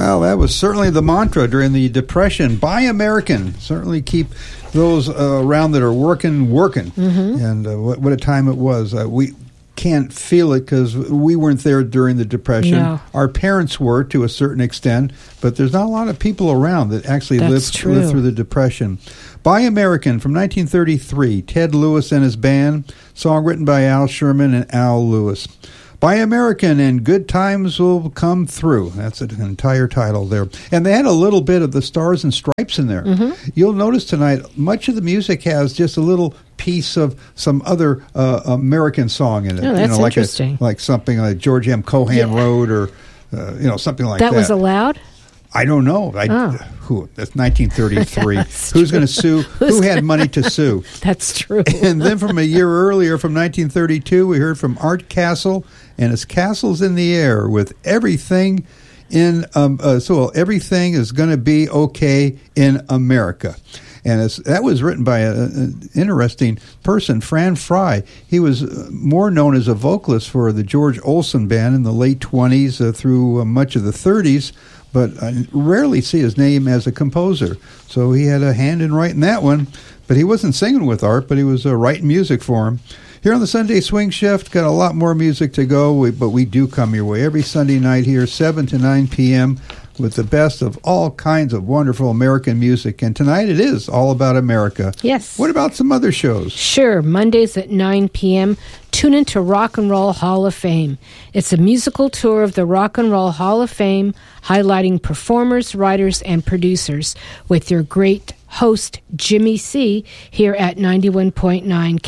Well, that was certainly the mantra during the Depression. Buy American. Certainly keep those around that are working. Mm-hmm. And what a time it was. We can't feel it because we weren't there during the Depression. No. Our parents were to a certain extent, but there's not a lot of people around that actually lived through the Depression. Buy American from 1933, Ted Lewis and his band, song written by Al Sherman and Al Lewis. Buy American and Good Times Will Come Through. That's an entire title there. And they had a little bit of the Stars and Stripes in there. Mm-hmm. You'll notice tonight, much of the music has just a little piece of some other American song in it. Oh, that's interesting. Like something like George M. Cohan Road or, something like that. That was allowed? I don't know. That's 1933. Who's going to sue? Who had money to sue? That's true. And then from a year earlier, from 1932, we heard from Art Castle and his Castles in the Air with Everything in Everything is going to be okay in America. And that was written by an interesting person, Fran Fry. He was more known as a vocalist for the George Olsen Band in the late 20s through much of the 30s, but I rarely see his name as a composer. So he had a hand in writing that one. But he wasn't singing with Art, but he was writing music for him. Here on the Sunday Swing Shift, got a lot more music to go, but we do come your way every Sunday night here, 7 to 9 p.m., with the best of all kinds of wonderful American music. And tonight it is all about America. Yes. What about some other shows? Sure. Mondays at 9 p.m., tune into Rock and Roll Hall of Fame. It's a musical tour of the Rock and Roll Hall of Fame, highlighting performers, writers, and producers with your great host, Jimmy C., here at 91.9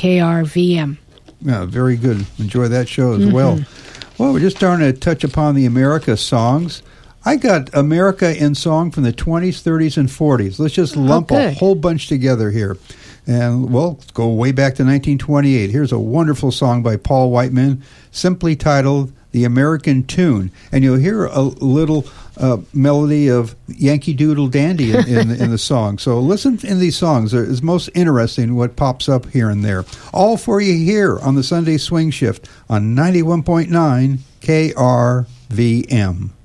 KRVM. Yeah, very good. Enjoy that show as well. Well, we're just starting to touch upon the America songs. I got America in song from the 20s, 30s, and 40s. Let's just lump a whole bunch together here. And, well, go way back to 1928. Here's a wonderful song by Paul Whiteman, simply titled The American Tune. And you'll hear a little melody of Yankee Doodle Dandy in the song. So listen in these songs. It's most interesting what pops up here and there. All for you here on the Sunday Swing Shift on 91.9 KRVM.